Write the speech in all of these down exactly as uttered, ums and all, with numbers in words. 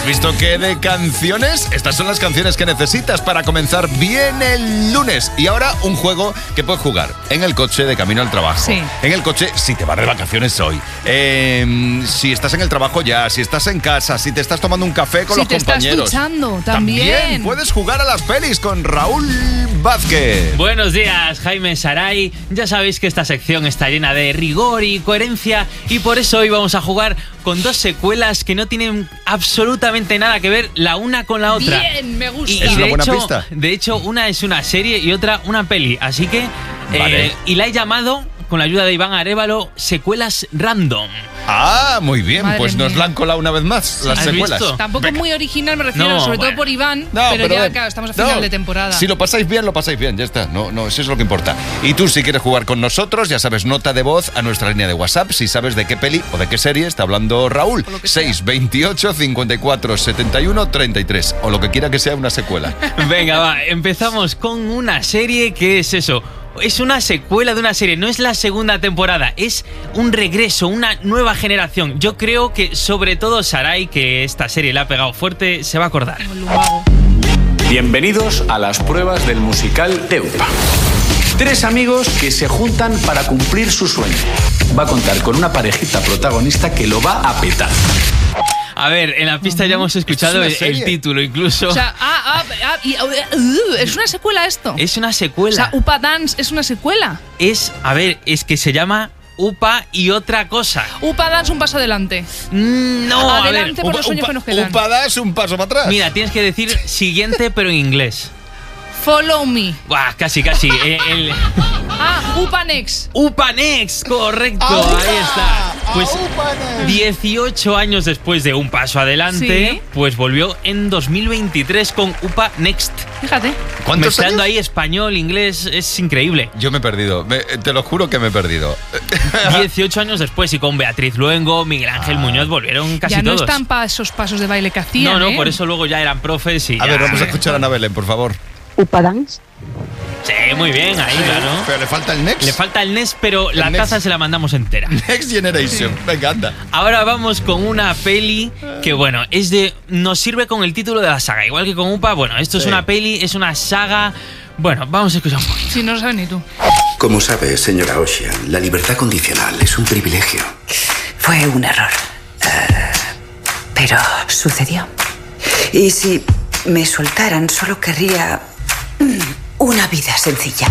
visto que de canciones, estas son las canciones que necesitas para comenzar bien el lunes. Y ahora un juego que puedes jugar en el coche de camino al trabajo. Sí. En el coche si te vas de vacaciones hoy. Eh, si estás en el trabajo ya, si estás en casa, si te estás tomando un café con si los te compañeros. Estás duchando, también. También puedes jugar a las pelis con Raúl Vázquez. Buenos días, Jaime, Saray. Ya sabéis que esta sección está llena de rigor y coherencia y por eso hoy vamos a jugar con dos secuelas que no tienen absolutamente nada que ver la una con la otra. Bien, me gusta. Y, ¿Es y una de buena hecho, pista? De hecho, una es una serie y otra una peli. Así que... Vale. Eh, y la he llamado, con la ayuda de Iván Arévalo, secuelas random. Ah, muy bien, Madre pues nos mía. la han colado una vez más las ¿Has secuelas. visto? Tampoco es muy original, me refiero, No, sobre bueno. todo por Iván, No, pero, ya, ven, claro, estamos a final no, de temporada. Si lo pasáis bien, lo pasáis bien, ya está. No, no, eso es lo que importa. Y tú, si quieres jugar con nosotros, ya sabes, nota de voz a nuestra línea de WhatsApp, si sabes de qué peli o de qué serie está hablando Raúl. O lo que sea. seis veintiocho cincuenta y cuatro setenta y uno treinta y tres. O lo que quiera que sea una secuela. Venga, va, empezamos con una serie que es eso. Es una secuela de una serie, no es la segunda temporada, es un regreso, una nueva generación. Yo creo que sobre todo Saray, que esta serie le ha pegado fuerte, se va a acordar. Como el lumago. Bienvenidos a las pruebas del musical de UPA. Tres amigos que se juntan para cumplir su sueño. Va a contar con una parejita protagonista que lo va a petar. A ver, en la pista ya hemos escuchado ¿Esto es una el, el serie? título incluso. O sea, ah, ah, ah, y, uh, es una secuela esto. Es una O secuela. sea, Upa Dance es una secuela. Es, a ver, es que se llama Upa y otra cosa. Upa Dance un paso adelante. Mm, No, a ver. Adelante por los sueños que nos quedan. Upadas, un paso para atrás. Mira, tienes que decir siguiente pero en inglés. Follow me. Buah, casi, casi. Eh, el, Ah, Upa Next. Upanex, correcto, ¡Aupa! ahí está. Pues ¡Aupanex! dieciocho años después de un paso adelante, Sí. pues volvió en dos mil veintitrés con Upa Next. Fíjate. ¿Cuántos Mezclando años? ahí español, inglés, es increíble. Yo me he perdido, me- te lo juro que me he perdido. dieciocho años después y con Beatriz Luengo, Miguel Ángel Muñoz volvieron casi ya no todos. están para esos pasos de baile que hacían. no, no, ¿eh? por eso luego ya eran profes y A ya- ver, vamos a escuchar a Ana Belén, por favor. Upa Dance. Sí, muy bien, ahí, claro. Pero le falta el next. Le falta el N E S, pero la Next. taza se la mandamos entera. Next Generation. Venga, anda. Ahora vamos con una peli que, bueno, es de nos sirve con el título de la saga. Igual que con Upa, bueno, esto es Sí. una peli, es una saga. Bueno, vamos a escuchar un poquito. Si no lo sabes ni tú. Como sabe, señora Ocean, la libertad condicional es un privilegio. Fue un error. Eh, pero sucedió. Y si me soltaran, solo querría mm, una vida sencilla.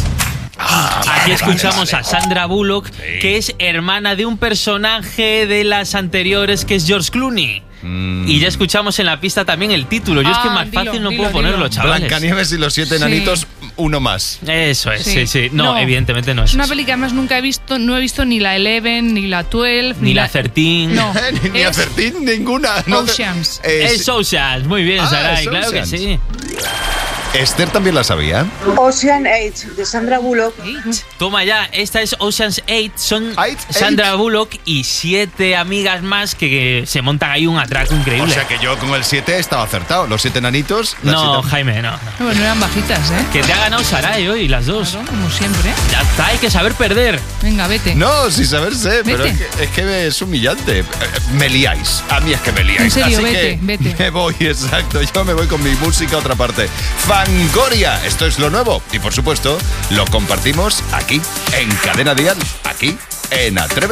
Aquí escuchamos vale, a Sandra Bullock, Sí. que es hermana de un personaje de las anteriores, que es George Clooney. Mm. Y ya escuchamos en la pista también el título. Yo es que Ah, más dilo, fácil no dilo, puedo ponerlo, dilo. chavales. Blancanieves y los siete Sí. enanitos, uno más. Eso es, sí, Sí. sí. No, No. evidentemente no es. Es una eso. peli que además nunca he visto, no he visto ni la Eleven, ni la Twelve, Ni la Certín. No. ni ni es Acertín, ninguna. No, Oceans. eh, Es Oceans, muy bien, Ah, Saray, es claro que Oceans. sí. Esther también la sabía. Ocean Eight de Sandra Bullock. Toma ya, esta es Ocean's Eight, son Eight, Sandra eight. Bullock y siete amigas más que, que se montan ahí un atraco O increíble. sea que yo con el siete estaba acertado. Los siete enanitos. las no, siete- Jaime, no, no. No, no eran bajitas, ¿eh? Que te ha ganado Saray hoy, las dos. Claro, como siempre. Ya está, hay que saber perder. Venga, vete. No, sin saber sé, pero Vete. es que, es que es humillante. Eh, Me liáis. A mí es que me liáis. En serio, Así vete, que vete. me voy, exacto. Yo me voy con mi música a otra parte. Fangoria, esto es lo nuevo. Y por supuesto, lo compartimos aquí, en Cadena Dial, aquí, en Atrévete.